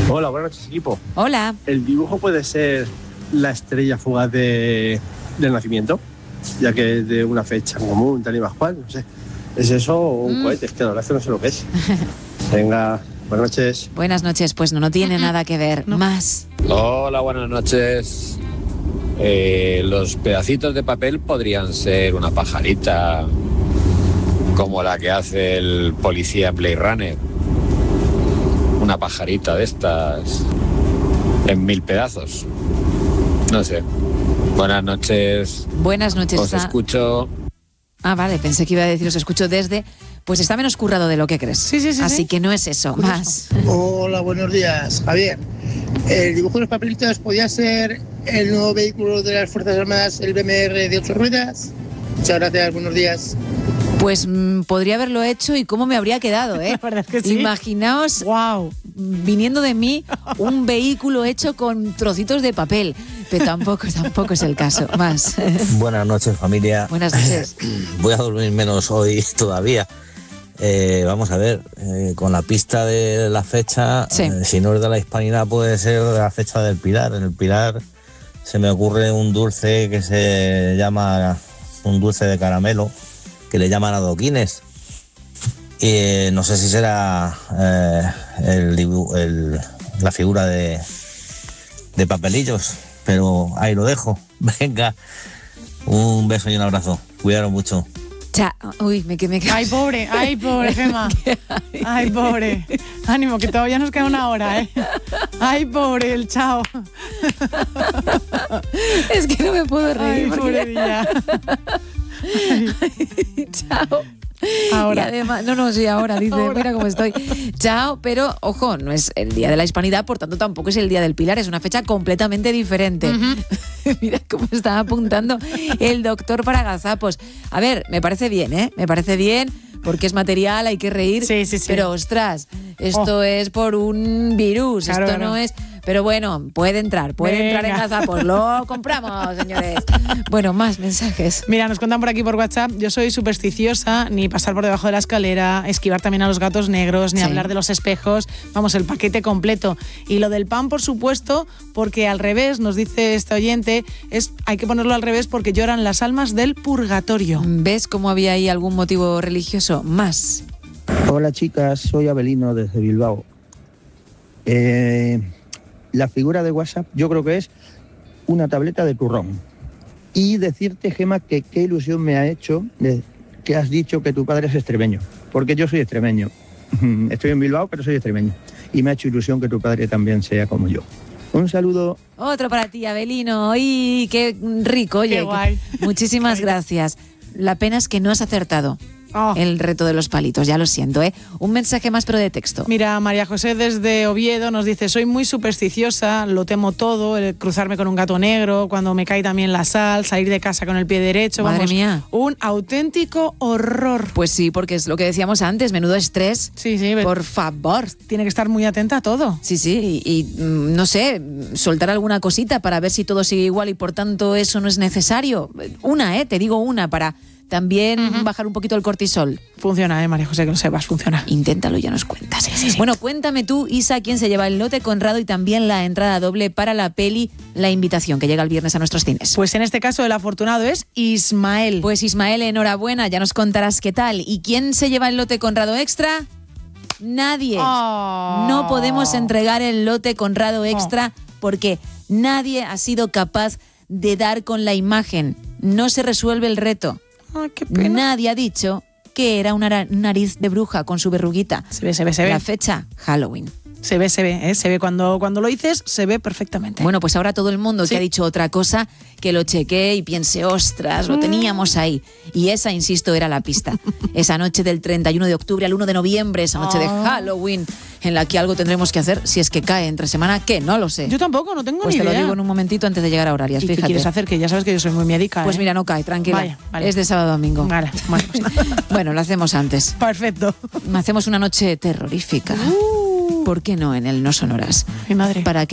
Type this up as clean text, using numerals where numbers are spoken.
Hola, buenas noches, equipo. Hola. ¿El dibujo puede ser la estrella fugaz del nacimiento? Ya que es de una fecha común, tal y más cual, no sé. ¿Es eso o un cohete? Es que la verdad es que no sé lo que es. Venga, buenas noches. Buenas noches, pues no tiene nada que ver. No. Más. Hola, buenas noches. Los pedacitos de papel podrían ser una pajarita como la que hace el policía Blade Runner. Una pajarita de estas en 1000 pedazos. No sé. Buenas noches. Buenas noches. Os escucho. Ah, vale, pensé que iba a decir os escucho desde. Pues está menos currado de lo que crees. Sí. Así que no es eso. Curioso. Más. Hola, buenos días, Javier. El dibujo de los papelitos podía ser el nuevo vehículo de las Fuerzas Armadas, el BMR de 8 ruedas. Muchas gracias, buenos días. Pues podría haberlo hecho y cómo me habría quedado, ¿eh? La verdad es que sí. Imaginaos, Wow. viniendo de mí, un vehículo hecho con trocitos de papel. Pero tampoco es el caso. Más. Buenas noches, familia. Buenas noches. Voy a dormir menos hoy todavía. Vamos a ver, con la pista de la fecha, Sí. Si no es de la Hispanidad, puede ser de la fecha del Pilar. En el Pilar se me ocurre un dulce que se llama un dulce de caramelo, que le llaman adoquines. Y no sé si será la figura de papelillos, pero ahí lo dejo. Venga, un beso y un abrazo. Cuidaros mucho. Uy, me quedé. Ay, pobre, Gemma. Ay, pobre. Ánimo, que todavía nos queda una hora, ¿eh? Ay, pobre, el chao. Es que no me puedo reír. Ay, porque- pobre día. Chao. Ahora. Y además, sí, ahora, dice, Ahora. mira cómo estoy. Chao, pero ojo, no es el Día de la Hispanidad, por tanto tampoco es el Día del Pilar, es una fecha completamente diferente. Mira cómo está apuntando el doctor para gazapos. A ver, me parece bien, ¿eh? Me parece bien, porque es material, hay que reír. Sí. Pero ostras, esto es por un virus, Claro, esto claro. no es... Pero bueno, puede entrar en Venga. gazapos, lo compramos, señores. Bueno, más mensajes. Mira, nos cuentan por aquí por WhatsApp, yo soy supersticiosa, ni pasar por debajo de la escalera, esquivar también a los gatos negros, ni Sí. hablar de los espejos, vamos, el paquete completo. Y lo del pan, por supuesto, porque al revés, nos dice este oyente, hay que ponerlo al revés porque lloran las almas del purgatorio. ¿Ves cómo había ahí algún motivo religioso? Más. Hola chicas, soy Abelino desde Bilbao. La figura de WhatsApp yo creo que es una tableta de turrón. Y decirte, Gemma, que qué ilusión me ha hecho que has dicho que tu padre es extremeño, porque yo soy extremeño. Estoy en Bilbao, pero soy extremeño. Y me ha hecho ilusión que tu padre también sea como yo. Un saludo. Otro para ti, Abelino. ¡Ay, qué rico! Oye, Qué guay. Muchísimas gracias. La pena es que no has acertado Oh. el reto de los palitos, ya lo siento, ¿eh? Un mensaje más, pero de texto. Mira, María José desde Oviedo nos dice, soy muy supersticiosa, lo temo todo, el cruzarme con un gato negro, cuando me cae también la sal, salir de casa con el pie derecho, Madre vamos, mía. un auténtico horror. Pues sí, porque es lo que decíamos antes, menudo estrés. Sí, Por favor. tiene que estar muy atenta a todo. Sí, y no sé, soltar alguna cosita para ver si todo sigue igual y por tanto eso no es necesario. Te digo una, para también bajar un poquito el cortisol. Funciona, María José, que lo sepas, funciona. Inténtalo, ya nos cuentas. Bueno, cuéntame tú, Isa, quién se lleva el lote Conrado y también la entrada doble para la peli La Invitación, que llega el viernes a nuestros cines. Pues en este caso el afortunado es Ismael. Pues Ismael, enhorabuena, ya nos contarás qué tal. ¿Y quién se lleva el lote Conrado Extra? Nadie. Oh. No podemos entregar el lote Conrado Extra porque nadie ha sido capaz de dar con la imagen. No se resuelve el reto. Ay, qué pena. Nadie ha dicho que era una nariz de bruja con su verruguita. Se ve. La fecha, Halloween. Se ve. Cuando lo dices, se ve perfectamente. Bueno, pues ahora todo el mundo Sí. que ha dicho otra cosa, que lo chequee y piense, ostras, lo teníamos ahí. Y esa, insisto, era la pista. Esa noche del 31 de octubre al 1 de noviembre, esa noche de Halloween, en la que algo tendremos que hacer si es que cae entre semana, que no lo sé. Yo tampoco, no tengo Pues ni te idea. lo digo en un momentito antes de llegar a horarias, ¿Y qué fíjate. quieres hacer? Que ya sabes que yo soy muy miedica. Pues ¿eh? mira, no cae, tranquila. Vale. Es de sábado a domingo. Vale, bueno, pues Bueno, lo hacemos antes. perfecto. Hacemos una noche terrorífica. ¿Por qué no en el No Sonoras? Mi madre. Para que